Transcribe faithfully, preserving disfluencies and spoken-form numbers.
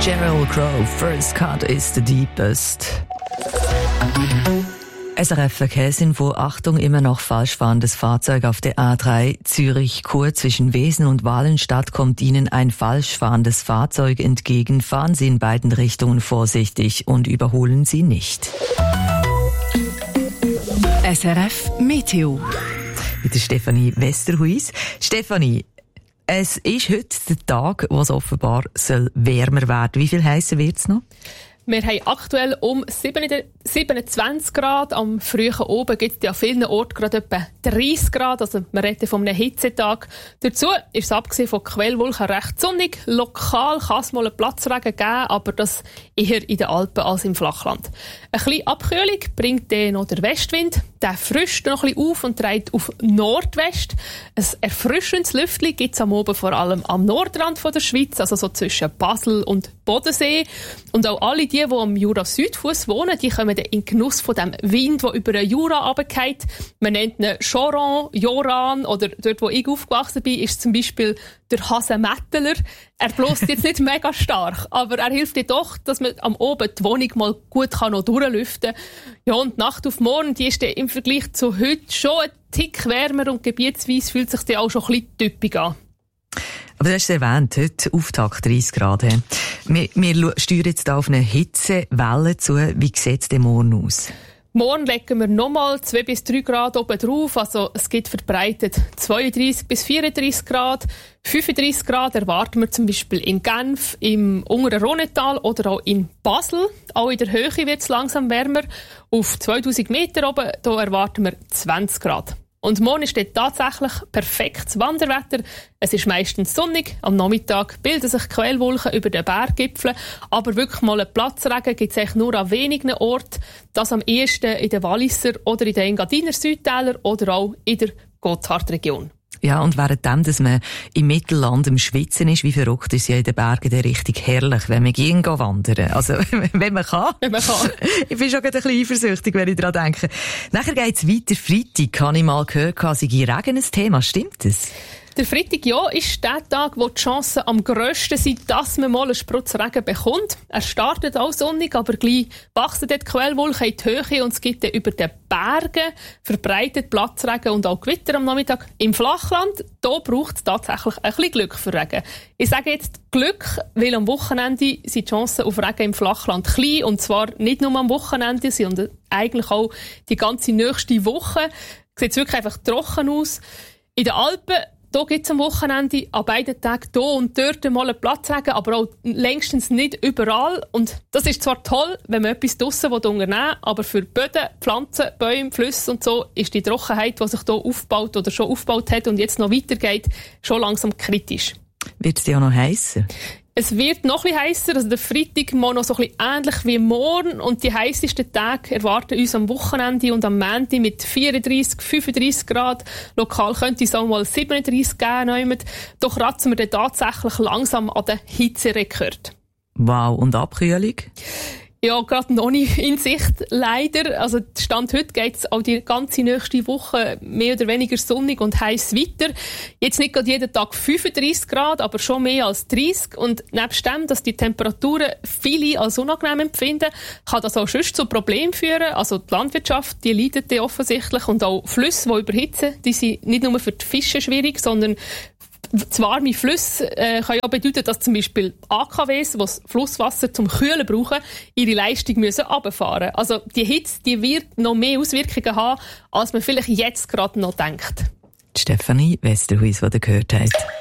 Sheryl Crow, First Cut is the deepest. S R F Verkehrsinfo, Achtung, immer noch falsch fahrendes Fahrzeug auf der A drei Zürich-Chur zwischen Wesen und Walenstadt kommt Ihnen ein falsch fahrendes Fahrzeug entgegen. Fahren Sie in beiden Richtungen vorsichtig und überholen Sie nicht. S R F Meteo. Mit der Stefanie Westerhuis. Stefanie, es ist heute der Tag, wo es offenbar soll wärmer werden. Wie viel heißer wird es noch? Wir haben aktuell um siebenundzwanzig Grad. Am frühen Oben gibt es ja an vielen Orten gerade etwa dreissig Grad. Also wir reden von einem Hitzetag. Dazu ist es abgesehen von Quellwolken recht sonnig. Lokal kann es mal einen Platzregen geben, aber das eher in den Alpen als im Flachland. Eine kleine Abkühlung bringt dann noch der Westwind. Der frischt noch ein bisschen auf und dreht auf Nordwest. Ein erfrischendes Lüftchen gibt es am Oben vor allem am Nordrand von der Schweiz, also so zwischen Basel und Bodensee. Und auch alle die, die am Jura-Südfuss wohnen, die kommen dann in Genuss von dem Wind, der über den Jura runterfällt. Man nennt ihn Choron, Joran oder dort, wo ich aufgewachsen bin, ist zum Beispiel der Hasenmetteler. Er bläst jetzt nicht mega stark, aber er hilft dir doch, dass man am Oben die Wohnung mal gut kann noch durchlüften kann. Ja, und die Nacht auf morgen, die ist dann im Vergleich zu heute schon ein Tick wärmer und gebietsweise fühlt sich dann auch schon ein bisschen typisch an. Aber du hast es erwähnt, heute Auftakt dreissig Grad. Wir, wir steuern jetzt auf eine Hitzewelle zu. Wie sieht es denn morgen aus? Morgen legen wir nochmal zwei bis drei Grad oben drauf. Also es gibt verbreitet zweiunddreissig bis vierunddreissig Grad. fünfunddreissig Grad erwarten wir zum Beispiel in Genf, im unteren Rhonetal oder auch in Basel. Auch in der Höhe wird es langsam wärmer. Auf zweitausend Meter oben da erwarten wir zwanzig Grad. Und morgen ist dort tatsächlich perfektes Wanderwetter. Es ist meistens sonnig. Am Nachmittag bilden sich Quellwolken über den Berggipfeln. Aber wirklich mal einen Platzregen gibt es eigentlich nur an wenigen Orten. Das am ehesten in den Walliser oder in den Engadiner Südtälern oder auch in der Gotthardregion. Ja, und währenddem, dass man im Mittelland im Schwitzen ist, wie verrückt ist ja in den Bergen dann richtig herrlich, wenn man gehen geht wandern. Also, wenn man kann. Wenn man kann. Ich bin schon ein bisschen eifersüchtig, wenn ich daran denke. Nachher geht's weiter. Freitag, habe ich mal gehört, sei Regen ein Thema. Stimmt das? Der Freitag, ja, ist der Tag, wo die Chancen am grössten sind, dass man mal einen Sprutz Regen bekommt. Er startet auch sonnig, aber gleich wachsen dort die Quellwolken in die Höhe und es gibt dann über den Bergen verbreitet Platzregen und auch Gewitter am Nachmittag. Im Flachland, da braucht es tatsächlich ein bisschen Glück für Regen. Ich sage jetzt Glück, weil am Wochenende sind die Chancen auf Regen im Flachland klein und zwar nicht nur am Wochenende, sondern eigentlich auch die ganze nächste Woche. Sieht wirklich einfach trocken aus. In den Alpen da gibt es am Wochenende an beiden Tagen hier und dort mal einen Platzregen, aber auch längstens nicht überall. Und das ist zwar toll, wenn man etwas draussen unternehmen will, aber für Böden, Pflanzen, Bäume, Flüsse und so ist die Trockenheit, die sich hier aufbaut oder schon aufgebaut hat und jetzt noch weitergeht, schon langsam kritisch. Wird es ja noch heißer? Es wird noch ein bisschen heißer, also der Freitag mal noch so ein bisschen ähnlich wie morgen und die heissesten Tage erwarten uns am Wochenende und am Montag mit vierunddreissig, fünfunddreissig Grad. Lokal könnte es auch mal siebenunddreissig geben. Doch ratzen wir dann tatsächlich langsam an den Hitzerekord. Wow, und Abkühlung? Ja, gerade noch nicht in Sicht, leider. Also, Stand heute geht es auch die ganze nächste Woche mehr oder weniger sonnig und heiß weiter. Jetzt nicht gerade jeden Tag fünfunddreissig Grad, aber schon mehr als dreissig. Und nebst dem, dass die Temperaturen viele als unangenehm empfinden, kann das auch sonst zu Problemen führen. Also, die Landwirtschaft, die leidet offensichtlich und auch Flüsse, die überhitzen, die sind nicht nur für die Fische schwierig, sondern zu warme Flüsse äh, kann ja bedeuten, dass zum Beispiel A K Ws, die das Flusswasser zum Kühlen brauchen, ihre Leistung müssen runterfahren müssen. Also die Hitze die wird noch mehr Auswirkungen haben, als man vielleicht jetzt gerade noch denkt. Stefanie Westerhuis, die ihr gehört habt.